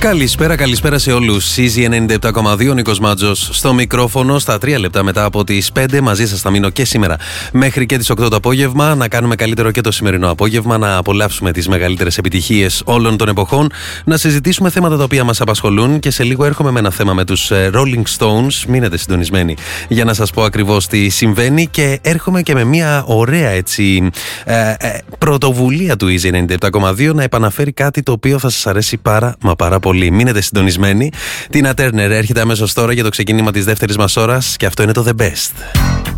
Καλησπέρα σε όλους. Easy 97,2, Νίκος Μάτζος στο μικρόφωνο. Στα 3 λεπτά μετά από τις 5 μαζί σας θα μείνω και σήμερα μέχρι και τις 8 το απόγευμα. Να κάνουμε καλύτερο και το σημερινό απόγευμα, να απολαύσουμε τις μεγαλύτερες επιτυχίες όλων των εποχών, να συζητήσουμε θέματα τα οποία μας απασχολούν και σε λίγο έρχομαι με ένα θέμα με τους Rolling Stones. Μείνετε συντονισμένοι για να σας πω ακριβώς τι συμβαίνει και έρχομαι και με μια ωραία πρωτοβουλία του Easy 97,2 να επαναφέρει κάτι το οποίο θα σας αρέσει πάρα πολύ. Μείνετε συντονισμένοι. Τίνα Τέρνερ έρχεται αμέσως τώρα για το ξεκίνημα της δεύτερης μας ώρας και αυτό είναι το The Best.